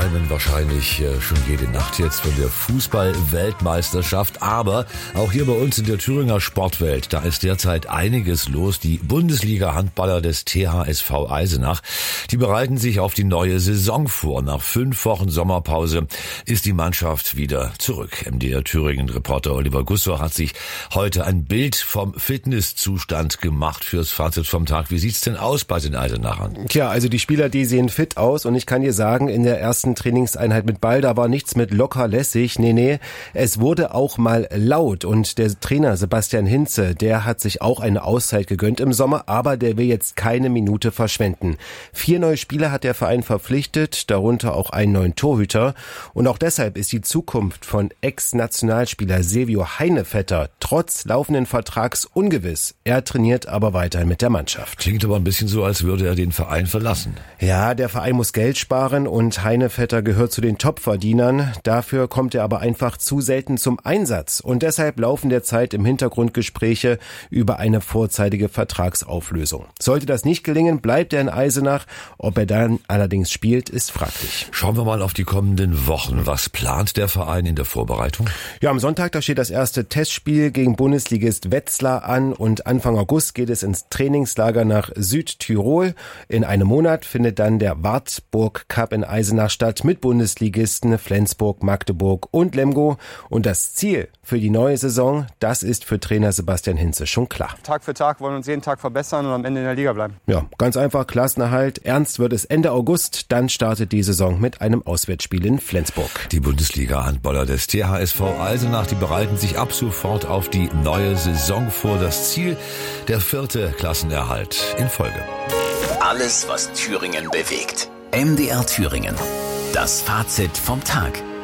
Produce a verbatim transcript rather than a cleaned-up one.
träumen wahrscheinlich schon jede Nacht jetzt von der Fußball-Weltmeisterschaft. Aber auch hier bei uns in der Thüringer Sportwelt, da ist derzeit einiges los. Die Bundesliga-Handballer des T H S V Eisenach, die bereiten sich auf die neue Saison vor. Nach fünf Wochen Sommerpause ist die Mannschaft wieder zurück. M D R Thüringen-Reporter Oliver Gussor hat sich heute ein Bild vom Fitnesszustand gemacht fürs Fazit vom Tag. Wie sieht's denn aus bei den Eisenachern? Tja, also die Spieler, die sehen fit aus und ich kann dir sagen, in der ersten Trainingseinheit mit Ball, da war nichts mit locker lässig. Nee, nee, es wurde auch mal laut und der Trainer Sebastian Hinze, der hat sich auch eine Auszeit gegönnt im Sommer, aber der will jetzt keine Minute verschwenden. Vier neue Spieler hat der Verein verpflichtet, darunter auch einen neuen Torhüter und auch deshalb ist die Zukunft von Ex-Nationalspieler Silvio Heinevetter trotz laufenden Vertrags ungewiss. Er trainiert aber weiterhin mit der Mannschaft. Klingt aber ein bisschen so, als würde er den Verein verlassen. Ja, der Verein muss Geld sparen und Heinevetter gehört zu den Topverdienern. Dafür kommt er aber einfach zu selten zum Einsatz. Und deshalb laufen derzeit im Hintergrund Gespräche über eine vorzeitige Vertragsauflösung. Sollte das nicht gelingen, bleibt er in Eisenach. Ob er dann allerdings spielt, ist fraglich. Schauen wir mal auf die kommenden Wochen. Was plant der Verein in der Vorbereitung? Ja, am Sonntag, da steht das erste Testspiel gegen Bundesligist Wetzlar an und Anfang August geht es ins Trainingslager nach Südtirol. In einem Monat findet dann der Wartburg Cup in Eisenach statt mit Bundesligisten Flensburg, Magdeburg und Lemgo. Und das Ziel für die neue Saison, das ist für Trainer Sebastian Hinze schon klar. Tag für Tag wollen wir uns jeden Tag verbessern und am Ende in der Liga bleiben. Ja, ganz einfach, Klassenerhalt. Ernst wird es Ende August, dann startet die Saison mit einem Auswärtsspiel in Flensburg. Die Bundesliga-Handballer des T H S V Eisenach, die bereiten sich ab sofort auf die neue Saison vor. Das Ziel, der vierte Klassenerhalt in Folge. Alles, was Thüringen bewegt. M D R Thüringen. Das Fazit vom Tag.